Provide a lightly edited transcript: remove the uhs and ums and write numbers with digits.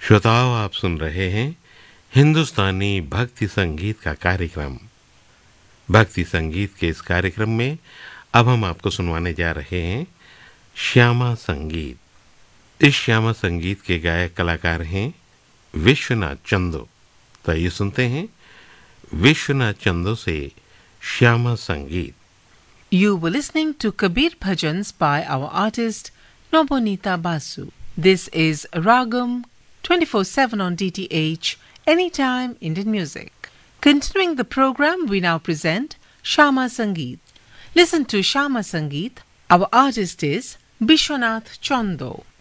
श्रोताओं, आप सुन रहे हैं हिंदुस्तानी भक्ति संगीत का कार्यक्रम। भक्ति संगीत के इस कार्यक्रम में अब हम आपको सुनवाने जा रहे हैं श्यामा संगीत। इस श्यामा संगीत के गायक कलाकार हैं विश्वनाथ चंदो। तो ये सुनते हैं विश्वनाथ चंदो से श्यामा संगीत। You were listening to Kabir Bhajans by our artist Nobonita Basu. This is Ragam 24/7 on DTH, anytime Indian music. Continuing the program, we now present Shama Sangeet. Listen to Shama Sangeet. Our artist is Bishwanath Chando.